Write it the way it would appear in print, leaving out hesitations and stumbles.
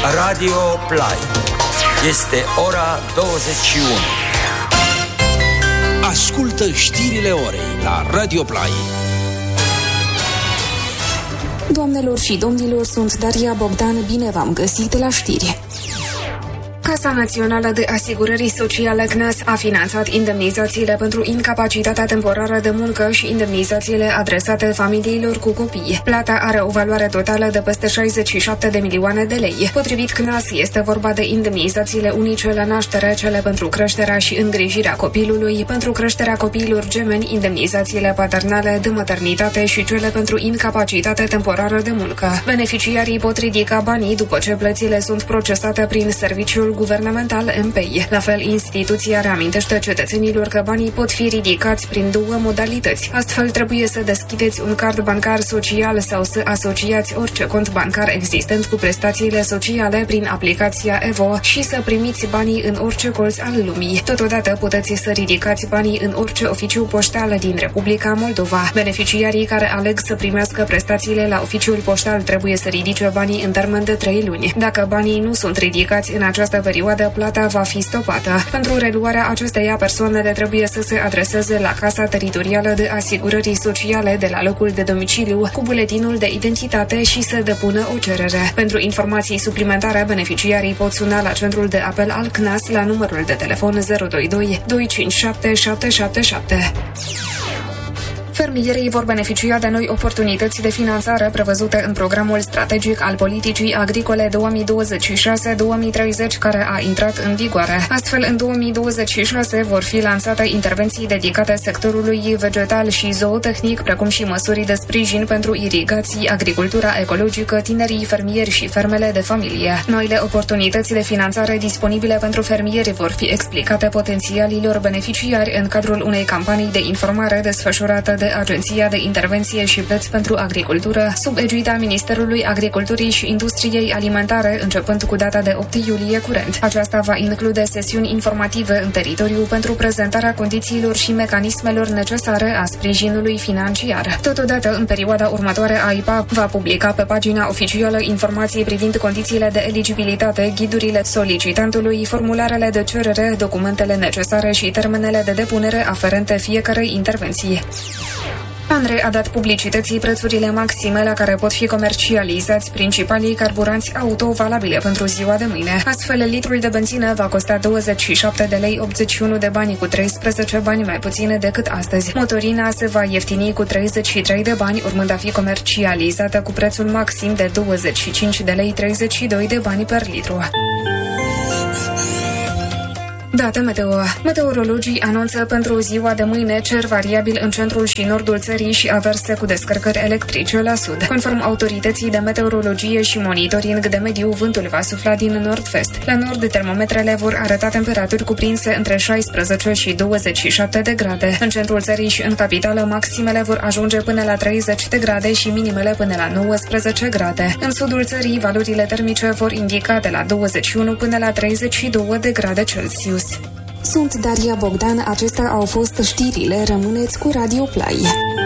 Radio Play. Este ora 21. Ascultă știrile orei la Radio Play. Doamnelor și domnilor, sunt Daria Bogdan, bine v-am găsit la știri. Casa Națională de Asigurări Sociale CNAS a finanțat indemnizațiile pentru incapacitatea temporară de muncă și indemnizațiile adresate familiilor cu copii. Plata are o valoare totală de peste 67 de milioane de lei. Potrivit CNAS, este vorba de indemnizațiile unice la naștere, cele pentru creșterea și îngrijirea copilului, pentru creșterea copiilor gemeni, indemnizațiile paternale, de maternitate și cele pentru incapacitate temporară de muncă. Beneficiarii pot ridica banii după ce plățile sunt procesate prin serviciul guvernamental MPI. La fel, instituția reamintește cetățenilor că banii pot fi ridicați prin două modalități. Astfel, trebuie să deschideți un card bancar social sau să asociați orice cont bancar existent cu prestațiile sociale prin aplicația EVO și să primiți banii în orice colț al lumii. Totodată puteți să ridicați banii în orice oficiu poștal din Republica Moldova. Beneficiarii care aleg să primească prestațiile la oficiul poștal trebuie să ridice banii în termen de 3 luni. Dacă banii nu sunt ridicați în această perioadă, plata va fi stopată. Pentru reluarea acesteia, persoanele trebuie să se adreseze la Casa Teritorială de Asigurări Sociale de la locul de domiciliu cu buletinul de identitate și să depună o cerere. Pentru informații suplimentare, beneficiarii pot suna la centrul de apel al CNAS la numărul de telefon 022 257 777. Fermierii vor beneficia de noi oportunități de finanțare prevăzute în programul strategic al politicii agricole 2026-2030, care a intrat în vigoare. Astfel, în 2026 vor fi lansate intervenții dedicate sectorului vegetal și zootehnic, precum și măsuri de sprijin pentru irigații, agricultura ecologică, tinerii fermieri și fermele de familie. Noile oportunități de finanțare disponibile pentru fermieri vor fi explicate potențialilor beneficiari în cadrul unei campanii de informare desfășurată de Agenția de Intervenție și Plăți pentru Agricultură, sub egida Ministerului Agriculturii și Industriei Alimentare, începând cu data de 8 iulie curent. Aceasta va include sesiuni informative în teritoriu pentru prezentarea condițiilor și mecanismelor necesare a sprijinului financiar. Totodată, în perioada următoare, AIPA va publica pe pagina oficială informații privind condițiile de eligibilitate, ghidurile solicitantului, formularele de cerere, documentele necesare și termenele de depunere aferente fiecarei intervenții. ANRE a dat publicității prețurile maxime la care pot fi comercializați principalii carburanți auto valabile pentru ziua de mâine. Astfel, litrul de benzină va costa 27 de lei 81 de bani, cu 13 bani mai puține decât astăzi. Motorina se va ieftini cu 33 de bani, urmând a fi comercializată cu prețul maxim de 25 de lei 32 de bani per litru. Date meteo. Meteorologii anunță pentru ziua de mâine cer variabil în centrul și nordul țării și averse cu descărcări electrice la sud. Conform autorității de meteorologie și monitoring de mediu, vântul va sufla din nord-vest. La nord, termometrele vor arăta temperaturi cuprinse între 16 și 27 de grade. În centrul țării și în capitală, maximele vor ajunge până la 30 de grade și minimele până la 19 grade. În sudul țării, valorile termice vor indica de la 21 până la 32 de grade Celsius. Sunt Daria Bogdan, acestea au fost știrile, rămâneți cu Radio Play.